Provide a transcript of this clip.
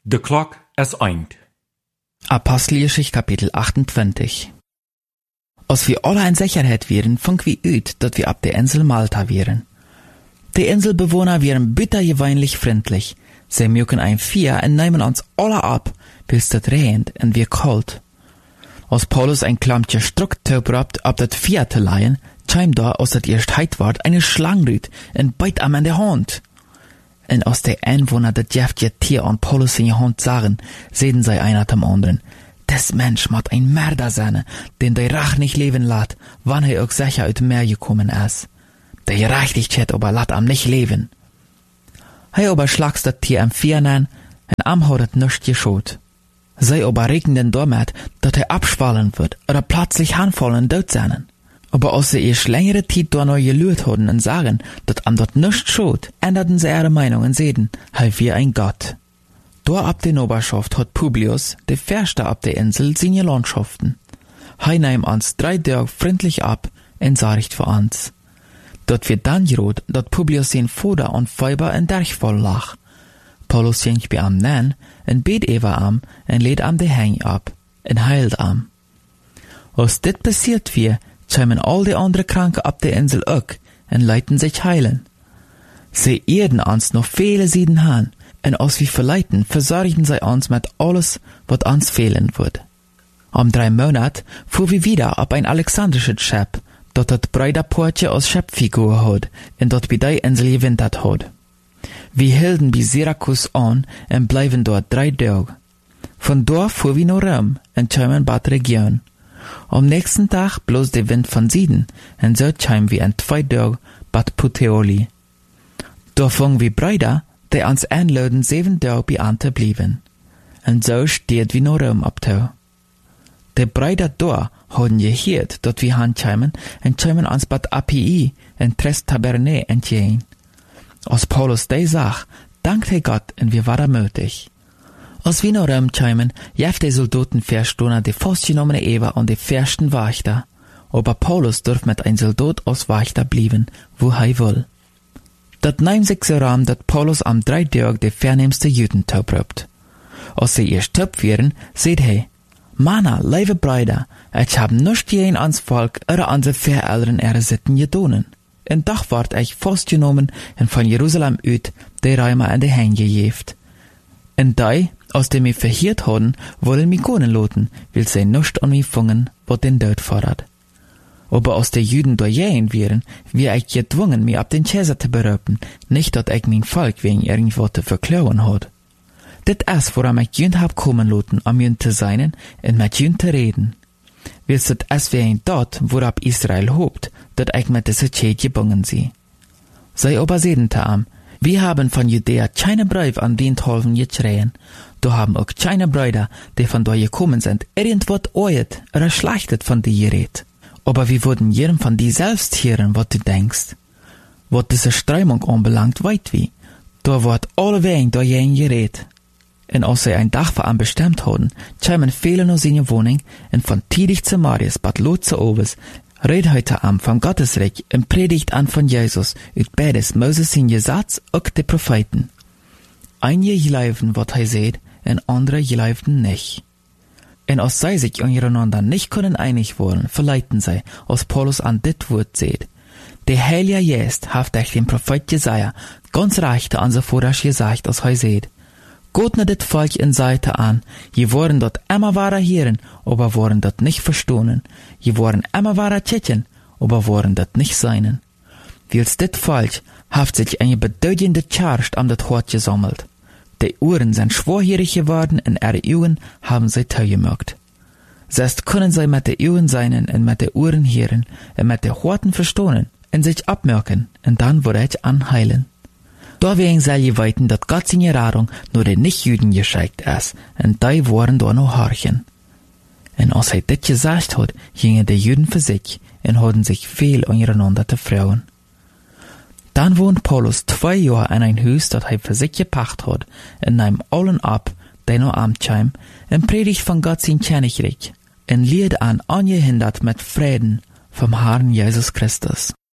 De klok is eind. Apostelgeschichte Kapitel 28. Als wir alle in Sicherheit wären, fing wir uit, dat wir ab der Insel Malta wären. Die Inselbewohner wären bittergewöhnlich freundlich. Sie mögen ein Vier und nehmen uns alle ab, bis das regnet und wir kalt. Als Paulus ein Klammtje Strucktaub probt, ab dat Vier zu leihen, scheim da, als dat erst heit ward, eine Schlangenrüt und beit am in der Hand. Und als die Einwohner das jäftige Tier an Paulus in die Hand sahen, sehen sie einer dem anderen. Das Mensch moet ein Mörder sein, den der Rach nicht leben lässt, wann er auch sicher uit dem Meer gekommen ist. Der Gerechtigkeit aber lässt am nicht leben. Hij aber schlagst das Tier am Viernen und am hat het nichts geschot. Sie aber regnen damit, dass er abschwallen wird oder plötzlich anfallen und tot sein. Aber als sie erst längere Zeit da noch gelüht haben und sagen, dass am dort nichts schot, änderten sie ihre Meinung und sehen, er wie ein Gott. Da ab der Oberschaft hat Publius, der Förster ab der Insel, seine Landschaften. Er nahm uns 3 Tage freundlich ab und sorgt für uns. Dort wird dann gerot, dass Publius sein Vater und Weiber in Derchfall lag. Paulus ging bei ihm nen und bet über ihm und lädt ihm die Hänge ab und heilt ihm. Als dit passiert wird, schämen all die anderen Kranken ab der Insel auch und leiten sich heilen. Sie erden uns noch viele Sieden an, und als wir verleiten, versorgen sie uns mit alles, was uns fehlen wird. Am 3 Monat fuhr wir wieder ab ein alexandrisches Schiff, dat das Breiderportje aus Schifffigur hat, und dort bei der Insel gewintert hat. Wir hielten bei Syrakus an und bleiben dort 3 Tage. Von dort fuhr wir nach Rom und kamen Bad Region. Am nächsten Tag bloß der Wind von Süden, und so kamen wir in 2 Tagen Bad Puteoli. Da fingen wir Brüder, die uns einladen 7 Tage bei uns zu bleiben. Und so steht wir nach Rom abtau. Die Brüder da haben gehört, dass wir heimkamen und kamen uns Bad Appii und Tres Tabernae entgegen. Als Paulus das sagt, dankte Gott und wir waren mutig. Als wir nach Rom kamen, jeft die Soldaten verstohnen die festgenommene Eva und die versten Wächter. Aber Paulus darf mit ein Soldat als Wächter bleiben, wo er will. Dat nahm sich so ran, dat Paulus am 3 Tage die vernehmste Juden tauprobt. Als sie erst taub wären, seht er, Mana, liebe Brüder, ich hab nicht jeden ans Volk oder an die Verälteren ihre Sitten gedonen. Und doch ward ich festgenommen und von Jerusalem uit die Römer in die Hände gejeft. Und die, als die mich verhiert haben, wollen mich gehen lassen, weil sie nicht an mich fangen, was den Tod fordert. Aber als die Juden durchgehen wären, wie ich gezwungen, mich ab den Käser zu berüben, nicht, dass ich mein Volk wegen irgendwas zu verklauen hat. Dit ist, woran ich Jünd hab kommen lassen, um Jünd zu sein und mit Jünd zu reden. Willst dit ist wegen dort, worab Israel hofft, dass ich mit dieser Zeit gebunden sie. Sie aber sehen zu ihm, wir haben von Judäa keine Brüder an den Tolven geschrien, da haben auch keine Brüder, die von dort gekommen sind, irgendwas oet oder schlechtet von dir geredet. Aber wir würden jedem von dir selbst hören, was du denkst. Was diese Strömung anbelangt, weit wie. Da wird alle wegen da jeden geredet. Und als sie ein Dach für ihn bestimmt haben, kamen viele nach seiner Wohnung, und von Tidig zu Marius, Bad Lot zu Obers, redet heute am von Gottesreich und predigt an von Jesus, ut beides Moses sein Gesetz und die Propheten. Einige geloven, was er seht, und andere geloven nicht. Und als sie sich untereinander nicht können einig worden, verleiten sie, als Paulus an dit Wort seht. Der Heilige Geist haft euch den Prophet Jesaja ganz recht an so vorrasch gesagt, als er seht. Gott ne dit Volk in Seite an, je worden dort immer wahrer hören, aber worden dort nicht verstohnen, je worden immer wahrer tschetchen, aber worden dort nicht seinen. Wils dit Volk haft sich eine bedeutende Charge am dat Hort gesammelt. Die Uhren sind schwerhörig geworden und ihre Augen haben sie teugemacht. Selbst können sie mit den Augen sein und mit den Uhren hören und mit den Horten verstohnen und sich abmerken und dann würde ich anheilen. Deswegen soll je weiten, dass Gott seine Radung nur den Nichtjuden geschickt ist und die wollen da noch horchen. Und als er das gesagt hat, gingen die Juden für sich und hatten sich viel untereinander zu freuen. Dann wohnt Paulus 2 Jahre in ein Haus, das er für sich gepacht hat, und nahm allen ab, die noch amtschheim, und predigt von Gott sein Königreich, und lehrt an ungehindert mit Frieden vom Herrn Jesus Christus.